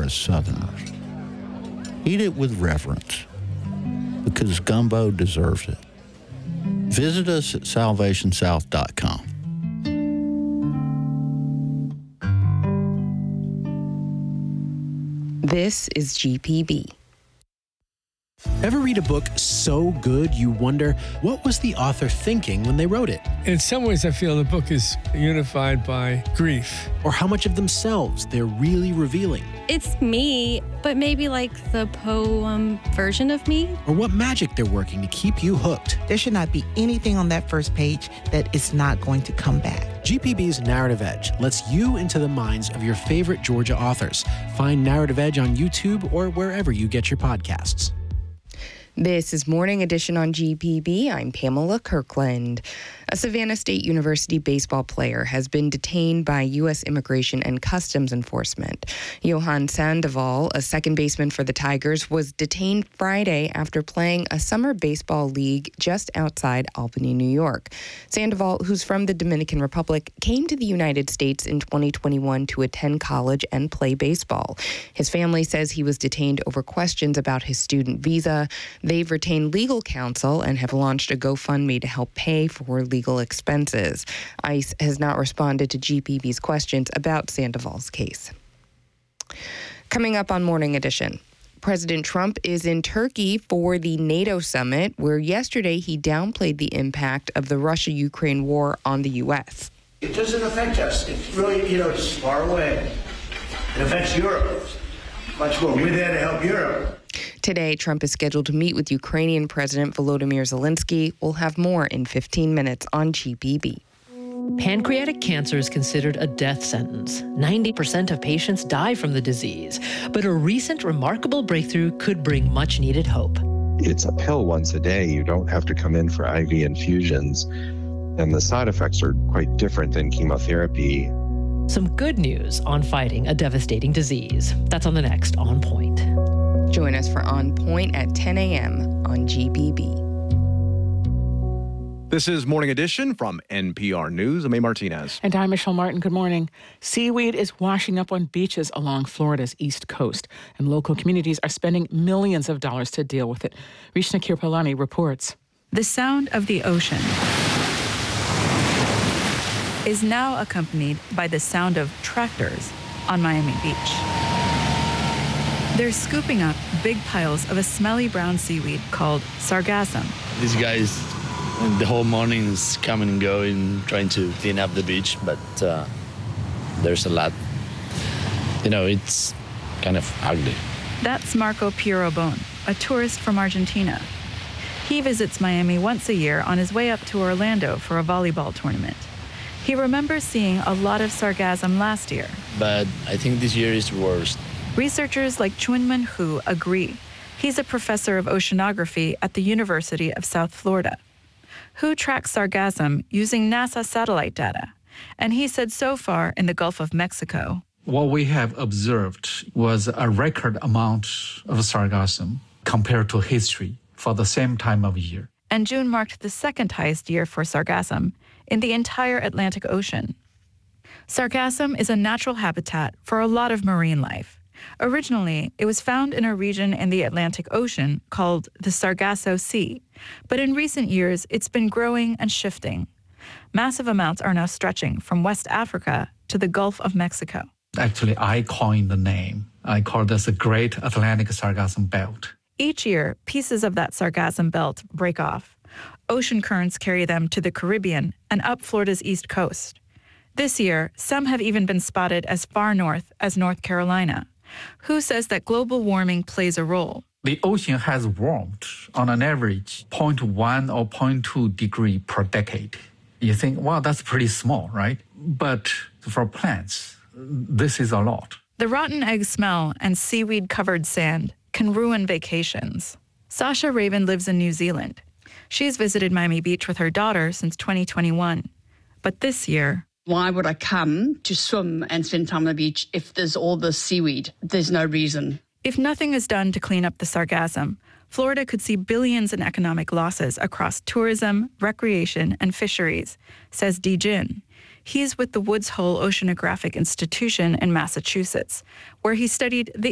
are as Southerners. Eat it with reverence, because gumbo deserves it. Visit us at salvationsouth.com. This is GPB. Ever read a book so good you wonder, what was the author thinking when they wrote it? In some ways, I feel the book is unified by grief. Or how much of themselves they're really revealing? It's me, but maybe like the poem version of me. Or what magic they're working to keep you hooked? There should not be anything on that first page that is not going to come back. GPB's Narrative Edge lets you into the minds of your favorite Georgia authors. Find Narrative Edge on YouTube or wherever you get your podcasts. This is Morning Edition on GPB. I'm Pamela Kirkland. A Savannah State University baseball player has been detained by U.S. Immigration and Customs Enforcement. Johan Sandoval, a second baseman for the Tigers, was detained Friday after playing a summer baseball league just outside Albany, New York. Sandoval, who's from the Dominican Republic, came to the United States in 2021 to attend college and play baseball. His family says he was detained over questions about his student visa. They've retained legal counsel and have launched a GoFundMe to help pay for legal expenses. ICE has not responded to GPB's questions about Sandoval's case. Coming up on Morning Edition, President Trump is in Turkey for the NATO summit, where yesterday he downplayed the impact of the Russia-Ukraine war on the U.S. It doesn't affect us. It's really, it's far away. It affects Europe much more. We're there to help Europe. Today, Trump is scheduled to meet with Ukrainian President Volodymyr Zelensky. We'll have more in 15 minutes on GPB. Pancreatic cancer is considered a death sentence. 90% of patients die from the disease, but a recent remarkable breakthrough could bring much-needed hope. It's a pill once a day. You don't have to come in for IV infusions, and the side effects are quite different than chemotherapy. Some good news on fighting a devastating disease. That's on the next On Point. Join us for On Point at 10 a.m. on GBB. This is Morning Edition from NPR News. I'm A. Martinez. And I'm Michelle Martin. Good morning. Seaweed is washing up on beaches along Florida's East Coast, and local communities are spending millions of dollars to deal with it. Rishna Kirpalani reports. The sound of the ocean is now accompanied by the sound of tractors on Miami Beach. They're scooping up big piles of a smelly brown seaweed called sargassum. These guys, the whole morning is coming and going, trying to clean up the beach, but there's a lot. It's kind of ugly. That's Marco Pierobon, a tourist from Argentina. He visits Miami once a year on his way up to Orlando for a volleyball tournament. He remembers seeing a lot of sargassum last year. But I think this year is worse. Researchers like Chunman Hu agree. He's a professor of oceanography at the University of South Florida. Hu tracks sargassum using NASA satellite data. And he said so far in the Gulf of Mexico, what we have observed was a record amount of sargassum compared to history for the same time of year. And June marked the second highest year for sargassum in the entire Atlantic Ocean. Sargassum is a natural habitat for a lot of marine life. Originally, it was found in a region in the Atlantic Ocean called the Sargasso Sea, but in recent years, it's been growing and shifting. Massive amounts are now stretching from West Africa to the Gulf of Mexico. Actually, I coined the name. I call this the Great Atlantic Sargassum Belt. Each year, pieces of that sargassum belt break off. Ocean currents carry them to the Caribbean and up Florida's east coast. This year, some have even been spotted as far north as North Carolina. Hu says that global warming plays a role. The ocean has warmed on an average 0.1 or 0.2 degree per decade. You think, wow, that's pretty small, right? But for plants, this is a lot. The rotten egg smell and seaweed-covered sand can ruin vacations. Sasha Raven lives in New Zealand. She's visited Miami Beach with her daughter since 2021. But this year, why would I come to swim and spend time on the beach if there's all this seaweed? There's no reason. If nothing is done to clean up the sargassum, Florida could see billions in economic losses across tourism, recreation, and fisheries, says Dee Jin. He's with the Woods Hole Oceanographic Institution in Massachusetts, where he studied the